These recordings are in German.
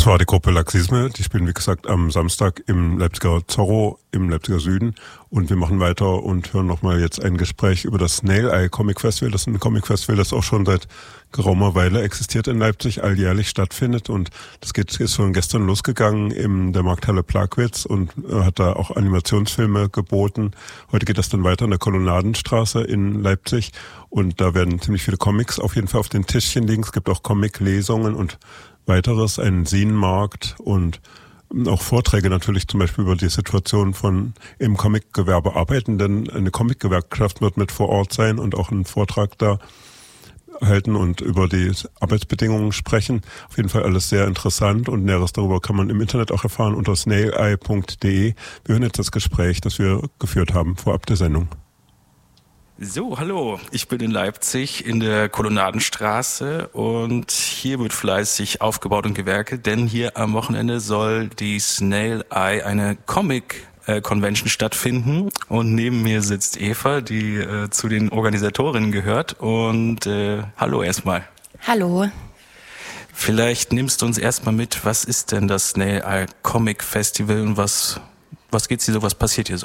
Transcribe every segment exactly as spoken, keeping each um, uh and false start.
Das war die Gruppe Laxisme. Die spielen, wie gesagt, am Samstag im Leipziger Zorro im Leipziger Süden. Und wir machen weiter und hören nochmal jetzt ein Gespräch über das Snail Eye Comic Festival. Das ist ein Comic Festival, das auch schon seit geraumer Weile existiert in Leipzig, alljährlich stattfindet. Und das geht, ist schon gestern losgegangen in der Markthalle Plagwitz und hat da auch Animationsfilme geboten. Heute geht das dann weiter in der Kolonnadenstraße in Leipzig. Und da werden ziemlich viele Comics auf jeden Fall auf den Tischchen liegen. Es gibt auch Comic-Lesungen und weiteres, einen Zine-Markt und auch Vorträge natürlich zum Beispiel über die Situation von im Comic-Gewerbe Arbeitenden. Eine Comic-Gewerkschaft wird mit vor Ort sein und auch einen Vortrag da halten und über die Arbeitsbedingungen sprechen. Auf jeden Fall alles sehr interessant und Näheres darüber kann man im Internet auch erfahren unter snail eye punkt de. Wir hören jetzt das Gespräch, das wir geführt haben vorab der Sendung. So, hallo, ich bin in Leipzig in der Kolonnadenstraße und hier wird fleißig aufgebaut und gewerkelt, denn hier am Wochenende soll die Snail Eye, eine Comic-Convention stattfinden und neben mir sitzt Eva, die äh, zu den Organisatorinnen gehört und äh, hallo erstmal. Hallo. Vielleicht nimmst du uns erstmal mit, was ist denn das Snail Eye Comic Festival und was, was geht's hier so, was passiert hier so?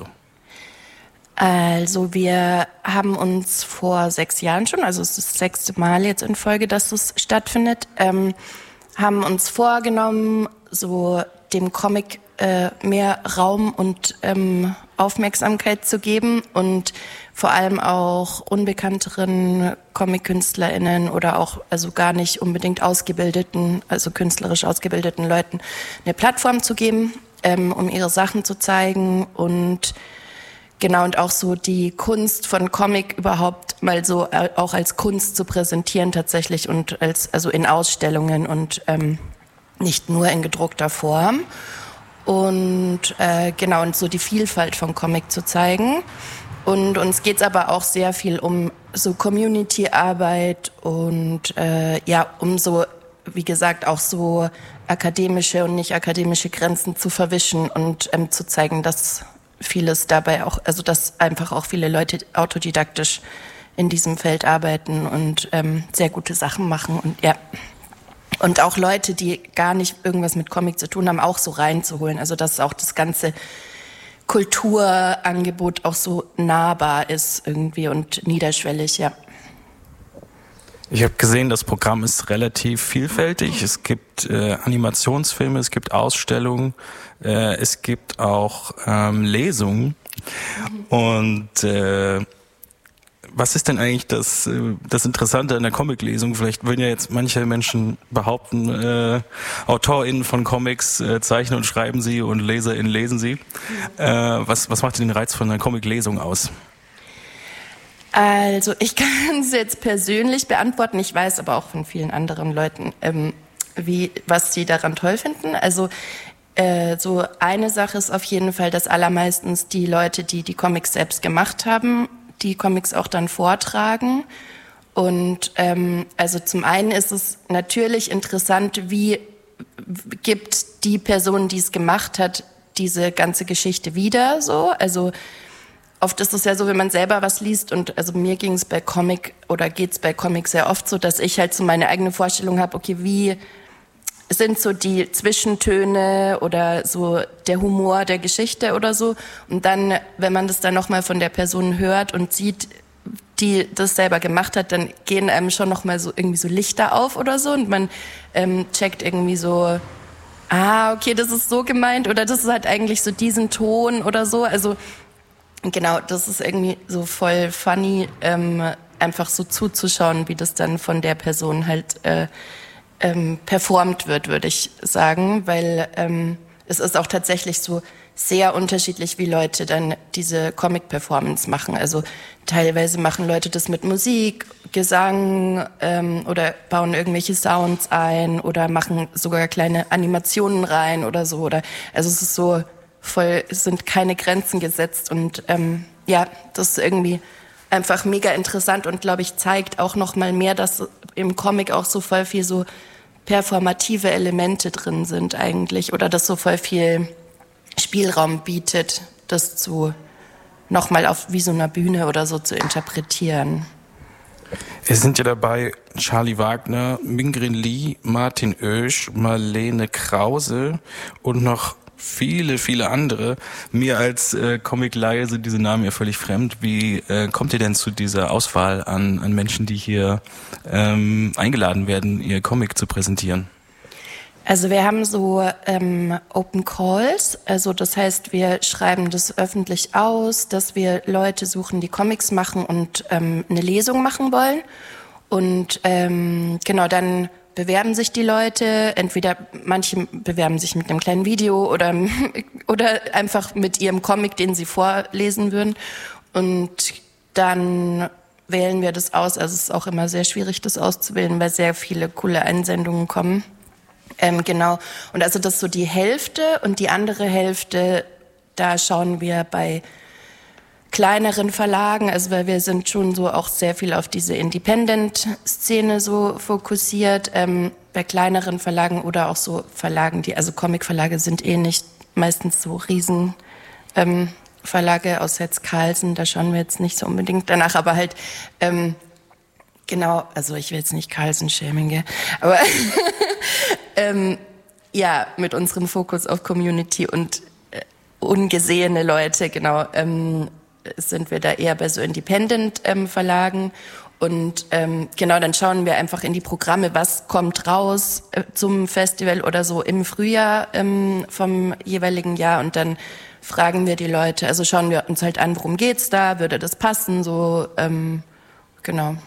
Also wir haben uns vor sechs Jahren schon, also es ist das sechste Mal jetzt in Folge, dass es stattfindet, ähm, haben uns vorgenommen, so dem Comic äh, mehr Raum und ähm, Aufmerksamkeit zu geben und vor allem auch unbekannteren Comic-KünstlerInnen oder auch also gar nicht unbedingt ausgebildeten, also künstlerisch ausgebildeten Leuten eine Plattform zu geben, ähm, um ihre Sachen zu zeigen und genau, und auch so die Kunst von Comic überhaupt mal so auch als Kunst zu präsentieren tatsächlich und als also in Ausstellungen und ähm, nicht nur in gedruckter Form. Und äh, genau, und so die Vielfalt von Comic zu zeigen. Und uns geht's aber auch sehr viel um so Community-Arbeit und äh, ja, um so, wie gesagt, auch so akademische und nicht akademische Grenzen zu verwischen und ähm, zu zeigen, dass vieles dabei auch, also dass einfach auch viele Leute autodidaktisch in diesem Feld arbeiten und ähm, sehr gute Sachen machen und ja. Und auch Leute, die gar nicht irgendwas mit Comic zu tun haben, auch so reinzuholen. Also dass auch das ganze Kulturangebot auch so nahbar ist irgendwie und niederschwellig, ja. Ich habe gesehen, das Programm ist relativ vielfältig. Es gibt äh, Animationsfilme, es gibt Ausstellungen, äh, es gibt auch ähm, Lesungen. Und äh, was ist denn eigentlich das, äh, das Interessante an der Comic-Lesung? Vielleicht würden ja jetzt manche Menschen behaupten, äh, AutorInnen von Comics äh, zeichnen und schreiben sie und LeserInnen lesen sie. Äh, was, was macht denn den Reiz von einer Comic-Lesung aus? Also ich kann es jetzt persönlich beantworten, ich weiß aber auch von vielen anderen Leuten, ähm, wie, was sie daran toll finden. Also äh, so eine Sache ist auf jeden Fall, dass allermeistens die Leute, die die Comics selbst gemacht haben, die Comics auch dann vortragen. Und ähm, also zum einen ist es natürlich interessant, wie gibt die Person, die es gemacht hat, diese ganze Geschichte wieder so, also oft ist es ja so, wenn man selber was liest und also mir ging es bei Comic oder geht's bei Comic sehr oft so, dass ich halt so meine eigene Vorstellung habe, okay, wie sind so die Zwischentöne oder so der Humor der Geschichte oder so und dann, wenn man das dann nochmal von der Person hört und sieht, die das selber gemacht hat, dann gehen einem schon nochmal so irgendwie so Lichter auf oder so und man ähm, checkt irgendwie so, ah, okay, das ist so gemeint oder das ist halt eigentlich so diesen Ton oder so, also genau, das ist irgendwie so voll funny, ähm, einfach so zuzuschauen, wie das dann von der Person halt äh, ähm, performt wird, würde ich sagen, weil ähm, es ist auch tatsächlich so sehr unterschiedlich, wie Leute dann diese Comic-Performance machen. Also teilweise machen Leute das mit Musik, Gesang ähm, oder bauen irgendwelche Sounds ein oder machen sogar kleine Animationen rein oder so. Oder also es ist so voll, es sind keine Grenzen gesetzt und ähm, ja, das ist irgendwie einfach mega interessant und glaube ich zeigt auch noch mal mehr, dass im Comic auch so voll viel so performative Elemente drin sind eigentlich oder dass so voll viel Spielraum bietet, das zu noch mal auf wie so einer Bühne oder so zu interpretieren. Es sind ja dabei Charlie Wagner, Mingrin Lee, Martin Oesch, Marlene Krause und noch viele, viele andere. Mir als äh, Comic-Laie sind diese Namen ja völlig fremd. Wie äh, kommt ihr denn zu dieser Auswahl an, an Menschen, die hier ähm, eingeladen werden, ihr Comic zu präsentieren? Also wir haben so ähm, Open Calls, also das heißt, wir schreiben das öffentlich aus, dass wir Leute suchen, die Comics machen und ähm, eine Lesung machen wollen. Und ähm, genau, dann bewerben sich die Leute, entweder manche bewerben sich mit einem kleinen Video oder, oder einfach mit ihrem Comic, den sie vorlesen würden. Und dann wählen wir das aus. Also es ist auch immer sehr schwierig, das auszuwählen, weil sehr viele coole Einsendungen kommen. Ähm, genau. Und also das ist so die Hälfte und die andere Hälfte, da schauen wir bei kleineren Verlagen, also weil wir sind schon so auch sehr viel auf diese Independent-Szene so fokussiert, ähm, bei kleineren Verlagen oder auch so Verlagen, die, also Comic-Verlage sind eh nicht meistens so riesen ähm, Verlage, außer jetzt Carlsen, da schauen wir jetzt nicht so unbedingt danach, aber halt ähm, genau, also ich will jetzt nicht Carlsen-Shaming, gell? Aber ähm, ja, mit unserem Fokus auf Community und äh, ungesehene Leute, genau, ähm, sind wir da eher bei so Independent-Verlagen. Ähm, und ähm, genau, dann schauen wir einfach in die Programme, was kommt raus äh, zum Festival oder so im Frühjahr ähm, vom jeweiligen Jahr. Und dann fragen wir die Leute, also schauen wir uns halt an, worum geht's da, würde das passen, so, ähm, genau.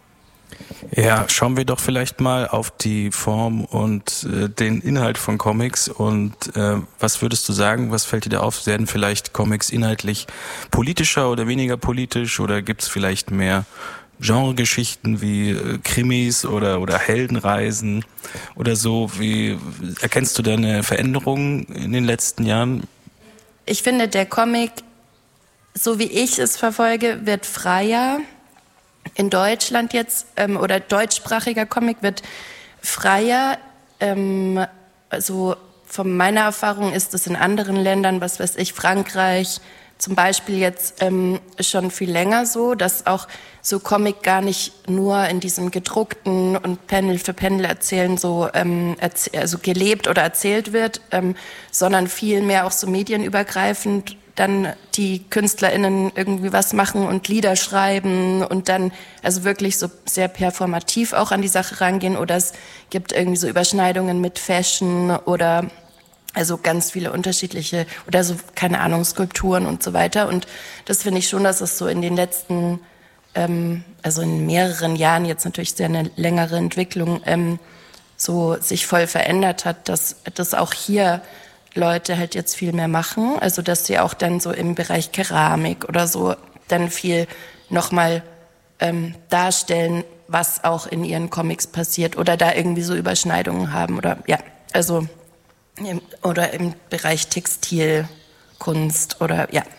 Ja, schauen wir doch vielleicht mal auf die Form und äh, den Inhalt von Comics und äh, was würdest du sagen, was fällt dir da auf? Werden vielleicht Comics inhaltlich politischer oder weniger politisch oder gibt es vielleicht mehr Genregeschichten wie äh, Krimis oder oder Heldenreisen oder so? Wie erkennst du da eine Veränderung in den letzten Jahren? Ich finde, der Comic, so wie ich es verfolge, wird freier. In Deutschland jetzt, ähm, oder deutschsprachiger Comic wird freier. Ähm, also von meiner Erfahrung ist es in anderen Ländern, was weiß ich, Frankreich zum Beispiel jetzt ähm, schon viel länger so, dass auch so Comic gar nicht nur in diesem gedruckten und Panel für Panel erzählen so ähm, erzäh- also gelebt oder erzählt wird, ähm, sondern viel mehr auch so medienübergreifend dann die KünstlerInnen irgendwie was machen und Lieder schreiben und dann also wirklich so sehr performativ auch an die Sache rangehen oder es gibt irgendwie so Überschneidungen mit Fashion oder also ganz viele unterschiedliche oder so, keine Ahnung, Skulpturen und so weiter und das finde ich schon, dass es so in den letzten, ähm, also in mehreren Jahren jetzt natürlich sehr eine längere Entwicklung ähm, so sich voll verändert hat, dass das auch hier Leute halt jetzt viel mehr machen, also dass sie auch dann so im Bereich Keramik oder so dann viel nochmal ähm, darstellen, was auch in ihren Comics passiert oder da irgendwie so Überschneidungen haben oder ja, also im, oder im Bereich Textilkunst oder ja.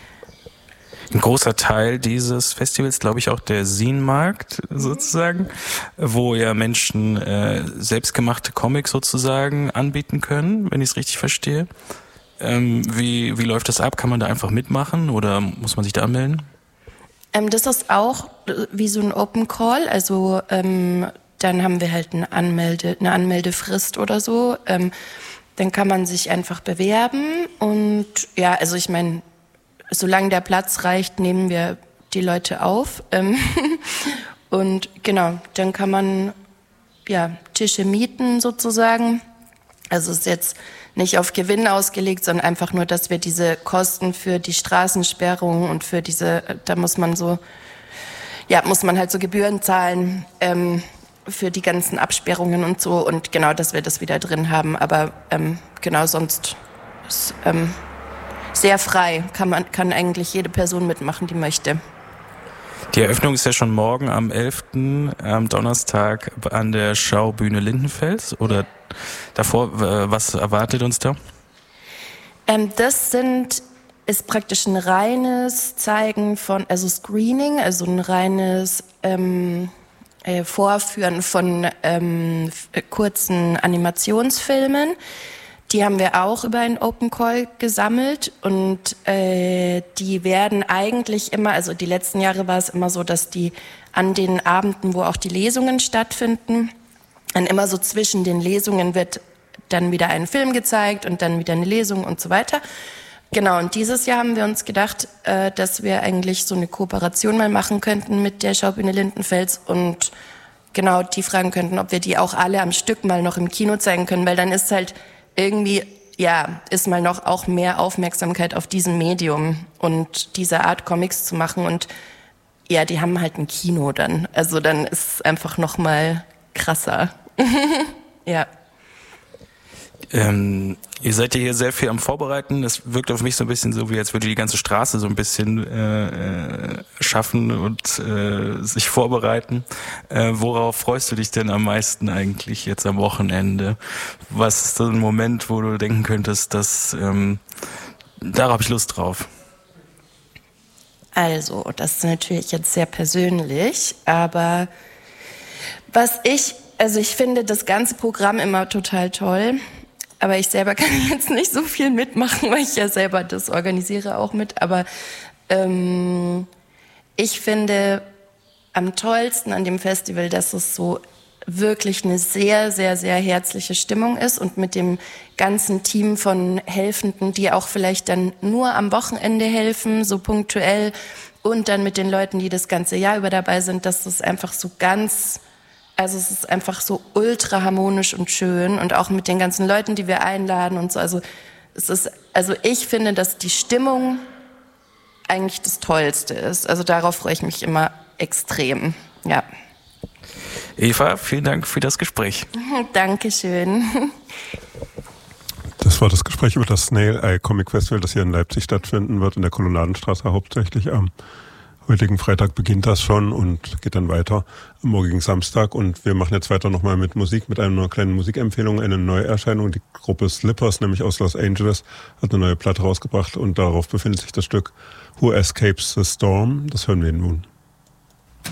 Ein großer Teil dieses Festivals, glaube ich, auch der Zine-Markt sozusagen, wo ja Menschen äh, selbstgemachte Comics sozusagen anbieten können, wenn ich es richtig verstehe. Ähm, wie, wie läuft das ab? Kann man da einfach mitmachen oder muss man sich da anmelden? Ähm, das ist auch wie so ein Open Call, also ähm, dann haben wir halt eine, Anmelde, eine Anmeldefrist oder so. Ähm, dann kann man sich einfach bewerben und ja, also ich meine, solange der Platz reicht, nehmen wir die Leute auf. Und genau, dann kann man ja Tische mieten sozusagen. Also es ist jetzt nicht auf Gewinn ausgelegt, sondern einfach nur, dass wir diese Kosten für die Straßensperrung und für diese, da muss man so, ja, muss man halt so Gebühren zahlen ähm, für die ganzen Absperrungen und so. Und genau, dass wir das wieder drin haben. Aber ähm, genau, sonst ist ähm, sehr frei. Kann man, kann eigentlich jede Person mitmachen, die möchte. Die Eröffnung ist ja schon morgen am elften am Donnerstag an der Schaubühne Lindenfels. Oder davor, was erwartet uns da? Ähm, das sind, ist praktisch ein reines Zeigen von, also Screening, also ein reines ähm, äh, Vorführen von ähm, f- kurzen Animationsfilmen. Die haben wir auch über einen Open Call gesammelt und äh, die werden eigentlich immer, also die letzten Jahre war es immer so, dass die an den Abenden, wo auch die Lesungen stattfinden, dann immer so zwischen den Lesungen wird dann wieder ein Film gezeigt und dann wieder eine Lesung und so weiter. Genau, und dieses Jahr haben wir uns gedacht, äh, dass wir eigentlich so eine Kooperation mal machen könnten mit der Schaubühne Lindenfels und genau die fragen könnten, ob wir die auch alle am Stück mal noch im Kino zeigen können, weil dann ist halt irgendwie, ja, ist mal noch auch mehr Aufmerksamkeit auf diesem Medium und diese Art Comics zu machen und ja, die haben halt ein Kino dann. Also dann ist es einfach noch mal krasser. Ja. Ähm, ihr seid ja hier sehr viel am Vorbereiten. Das wirkt auf mich so ein bisschen so, wie als würde die ganze Straße so ein bisschen äh, schaffen und äh, sich vorbereiten. Äh, worauf freust du dich denn am meisten eigentlich jetzt am Wochenende? Was ist so ein Moment, wo du denken könntest, dass ähm, da habe ich Lust drauf? Also, das ist natürlich jetzt sehr persönlich, aber was ich, also ich finde das ganze Programm immer total toll. Aber ich selber kann jetzt nicht so viel mitmachen, weil ich ja selber das organisiere auch mit. Aber ähm, ich finde am tollsten an dem Festival, dass es so wirklich eine sehr, sehr, sehr herzliche Stimmung ist und mit dem ganzen Team von Helfenden, die auch vielleicht dann nur am Wochenende helfen, so punktuell, und dann mit den Leuten, die das ganze Jahr über dabei sind, dass das einfach so ganz... Also es ist einfach so ultra harmonisch und schön und auch mit den ganzen Leuten, die wir einladen und so. Also es ist, also ich finde, dass die Stimmung eigentlich das Tollste ist. Also darauf freue ich mich immer extrem. Ja. Eva, vielen Dank für das Gespräch. Dankeschön. Das war das Gespräch über das Snail Eye Comic Festival, das hier in Leipzig stattfinden wird, in der Kolonnadenstraße hauptsächlich am heutigen Freitag beginnt das schon und geht dann weiter am morgigen Samstag. Und wir machen jetzt weiter nochmal mit Musik, mit einer kleinen Musikempfehlung, eine Neuerscheinung. Die Gruppe Slippers, nämlich aus Los Angeles, hat eine neue Platte rausgebracht und darauf befindet sich das Stück Who Escapes the Storm. Das hören wir nun.